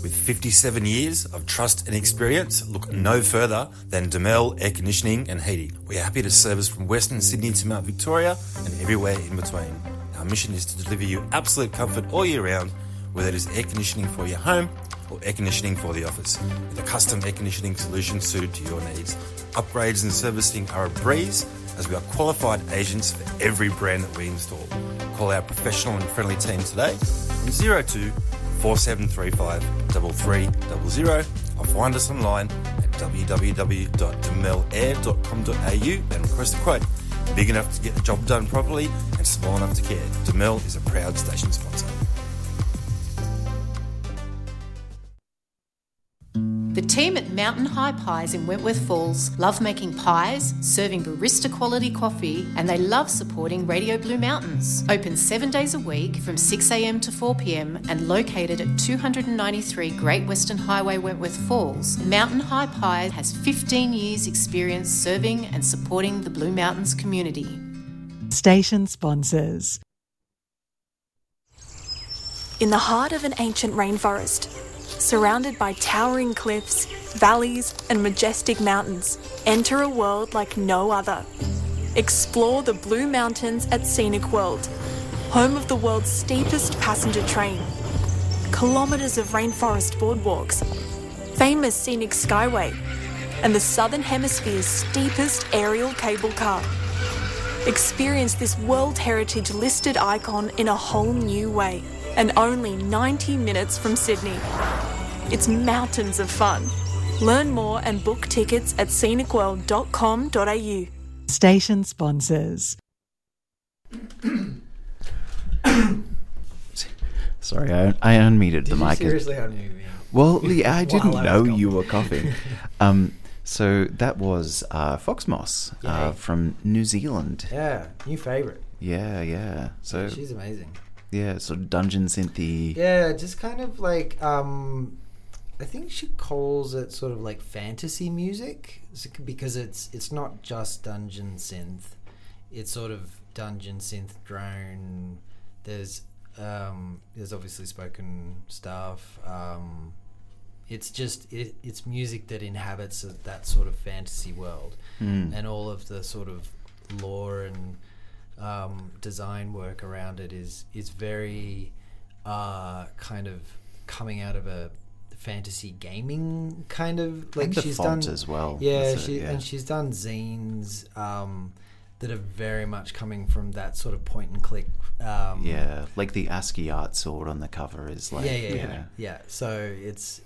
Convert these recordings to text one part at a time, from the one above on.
With 57 years of trust and experience, look no further than Demel Air Conditioning and Heating. We are happy to service from Western Sydney to Mount Victoria and everywhere in between. Our mission is to deliver you absolute comfort all year round, whether it is air conditioning for your home or air conditioning for the office, with a custom air conditioning solution suited to your needs. Upgrades and servicing are a breeze, as we are qualified agents for every brand that we install. Call our professional and friendly team today on 02 4735 3300 or find us online at www.demelair.com.au and request a quote. Big enough to get the job done properly and small enough to care. Demel is a proud station sponsor. The team at Mountain High Pies in Wentworth Falls love making pies, serving barista quality coffee, and they love supporting Radio Blue Mountains. Open 7 days a week from 6am to 4pm and located at 293 Great Western Highway, Wentworth Falls, Mountain High Pie has 15 years experience serving and supporting the Blue Mountains community. Station sponsors. In the heart of an ancient rainforest, surrounded by towering cliffs, valleys, and majestic mountains, enter a world like no other. Explore the Blue Mountains at Scenic World, home of the world's steepest passenger train, kilometres of rainforest boardwalks, famous scenic skyway, and the Southern Hemisphere's steepest aerial cable car. Experience this World Heritage listed icon in a whole new way, and only 90 minutes from Sydney. It's mountains of fun. Learn more and book tickets at scenicworld.com.au. Station sponsors. Sorry, I unmuted the mic. Seriously unmute me? Well, I didn't know you were coughing. So that was Fox Moss from New Zealand. Yeah, new favourite. Yeah. So she's amazing. Yeah, sort of dungeon synthy. Yeah, just kind of like I think she calls it sort of like fantasy music because it's not just dungeon synth. It's sort of dungeon synth drone. There's obviously spoken stuff. It's just it's music that inhabits that sort of fantasy world, and all of the sort of lore and design work around it is very kind of coming out of a fantasy gaming kind of like, and the she's font done as well. And she's done zines that are very much coming from that sort of point and click. Like the ASCII art sword on the cover is like yeah. So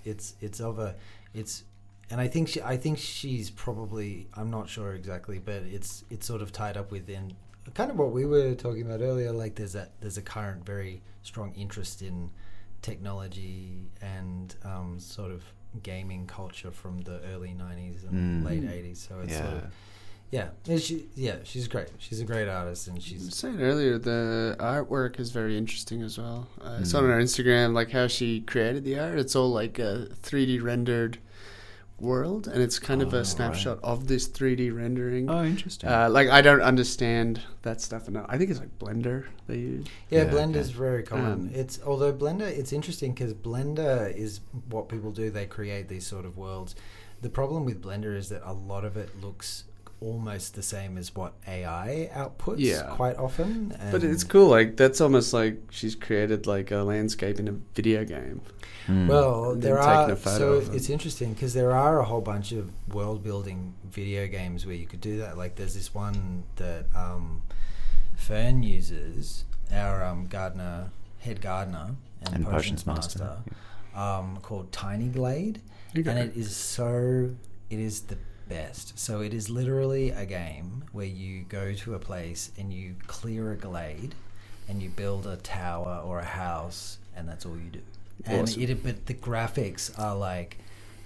and I think she's probably, I'm not sure exactly, but it's sort of tied up within kind of what we were talking about earlier. Like there's a current very strong interest in technology and sort of gaming culture from the early 90s and late 80s. So it's sort of she's great. She's a great artist, and she's saying earlier the artwork is very interesting as well. I saw on her Instagram like how she created the art. It's all like a 3D rendered world, and it's kind of a snapshot of this 3D rendering. Oh, interesting. Like I don't understand that stuff enough. I think it's like Blender they use. Blender is very common. It's interesting because Blender is what people do. They create these sort of worlds. The problem with Blender is that a lot of it looks almost the same as what AI outputs quite often. But it's cool. Like that's almost like she's created like a landscape in a video game. Well, it's interesting because there are a whole bunch of world building video games where you could do that. Like there's this one that Fern uses, our head gardener and potions master, called Tiny Glade, and it is the best. So it is literally a game where you go to a place and you clear a glade and you build a tower or a house, and that's all you do. Awesome. But the graphics are like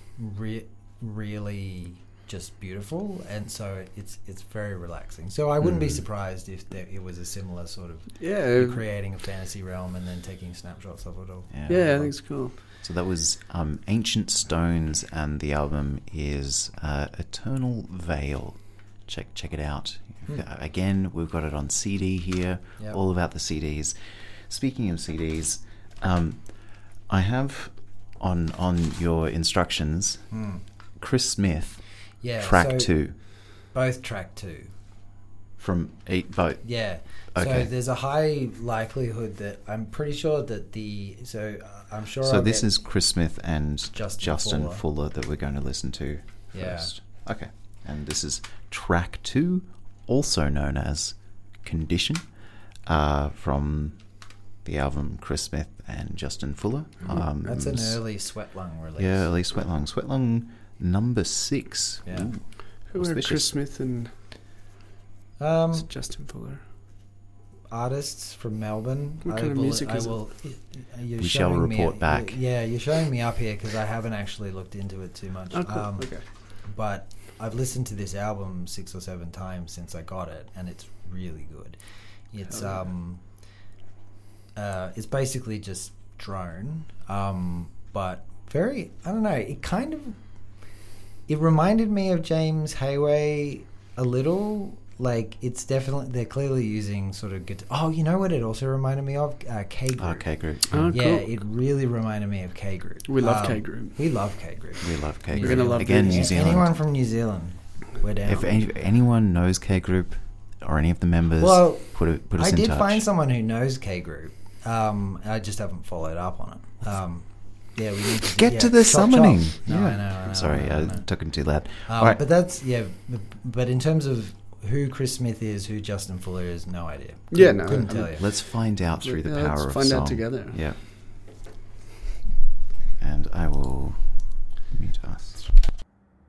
really just beautiful, and so it's very relaxing. So I wouldn't be surprised if it was a similar sort of creating a fantasy realm and then taking snapshots of it all. Yeah, I think it's cool. So that was Ancient Stones, and the album is Eternal Veil. Check it out. Again, we've got it on CD here. Yep. All about the CDs. Speaking of CDs, I have on your instructions, Chris Smith, Yeah. track so 2 Both track 2. from both. Yeah. Okay. So there's a high likelihood that I'm pretty sure that I'm sure. So I'll this get is Chris Smith and Justin Fuller that we're going to listen to Yeah. first. Okay. And this is track 2, also known as Condition, from the album Chris Smith and Justin Fuller. That's an early Sweat Lung release. Yeah, early Sweat Lung. Sweat Lung number 6. Yeah. Ooh, Who are auspicious. Chris Smith and Justin Fuller? Artists from Melbourne. What kind of music is it? You're We shall showing me- report back. Yeah, you're showing me up here because I haven't actually looked into it too much. Oh, cool. Okay. But I've listened to this album 6 or 7 times since I got it, and it's really good. It's it's basically just drone, but very, I don't know. It reminded me of James Hayway a little. Like, it's definitely, they're clearly using sort of guitar. Oh, you know what it also reminded me of? K Group. Oh, K Group. Oh, Yeah, cool. it really reminded me of K Group. We love K Group. We love K Group. We love K You're Group. gonna love Again, this. New Zealand. Anyone from New Zealand, we're down. If anyone knows K Group or any of the members, Well, put us I in did touch. find someone who knows K Group. I just haven't followed up on it. Yeah, we need to Get to the chop, summoning. chop. No, Yeah. I know. Sorry, I I'm know. talking too loud. All right. But that's But in terms of who Chris Smith is, who Justin Fuller is, no idea. Yeah, no, couldn't I tell mean- you. Let's find out through the Yeah, power let's of find song. out together. Yeah. And I will mute us.